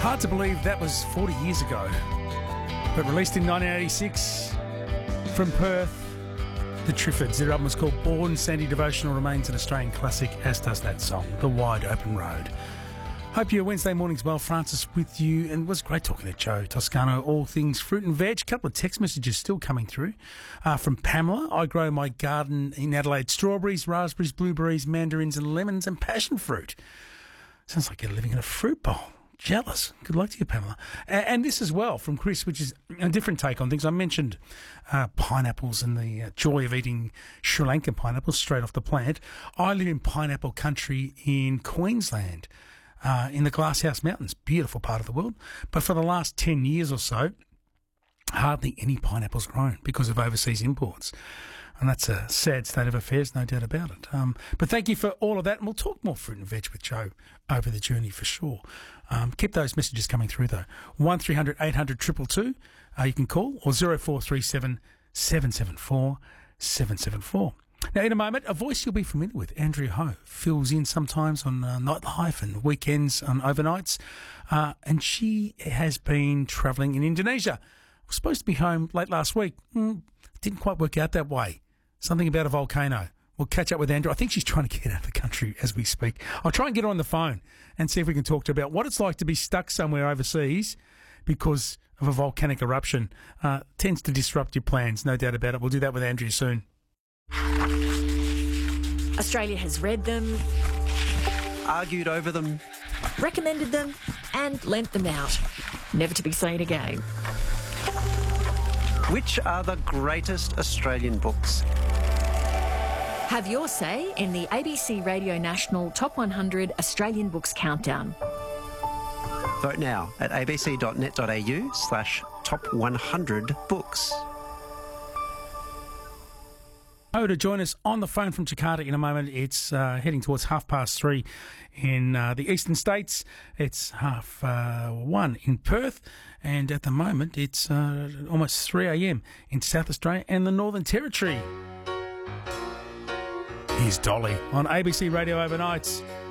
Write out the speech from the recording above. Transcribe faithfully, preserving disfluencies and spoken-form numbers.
Hard to believe that was forty years ago. But released in nineteen eighty-six from Perth, the Triffids. Their album was called Born. Sandy Devotional remains an Australian classic, as does that song, The Wide Open Road. Hope your Wednesday morning's well. Francis with you, and it was great talking to Joe Toscano, all things fruit and veg. A couple of text messages still coming through uh, from Pamela. I grow my garden in Adelaide. Strawberries, raspberries, blueberries, mandarins and lemons and passion fruit. Sounds like you're living in a fruit bowl. Jealous. Good luck to you, Pamela. And, and this as well from Chris, which is a different take on things. I mentioned uh, pineapples and the uh, joy of eating Sri Lankan pineapples straight off the plant. I live in pineapple country in Queensland, uh, in the Glasshouse Mountains. Beautiful part of the world. But for the last ten years or so, hardly any pineapples grown because of overseas imports. And that's a sad state of affairs, no doubt about it. Um, but thank you for all of that. And we'll talk more fruit and veg with Joe over the journey for sure. Um, keep those messages coming through, though. one three hundred eight hundred two two two. Uh, you can call, or zero four three seven seven seven four seven seven four. Now, in a moment, a voice you'll be familiar with, Andrea Ho, fills in sometimes on uh, Nightlife and weekends on overnights. Uh, and she has been travelling in Indonesia. Was supposed to be home late last week. Mm, didn't quite work out that way. Something about a volcano. We'll catch up with Andrea. I think she's trying to get out of the country as we speak. I'll try and get her on the phone and see if we can talk to her about what it's like to be stuck somewhere overseas because of a volcanic eruption. Uh, tends to disrupt your plans, no doubt about it. We'll do that with Andrea soon. Australia has read them, argued over them, recommended them, and lent them out. Never to be seen again. Which are the greatest Australian books? Have your say in the A B C Radio National Top one hundred Australian Books Countdown. Vote now at abc.net.au slash top 100 books. Oh, to join us on the phone from Jakarta in a moment. It's uh, heading towards half past three in uh, the eastern states. It's half uh, one in Perth. And at the moment, it's uh, almost three a.m. in South Australia and the Northern Territory. Here's Dolly on A B C Radio Overnights.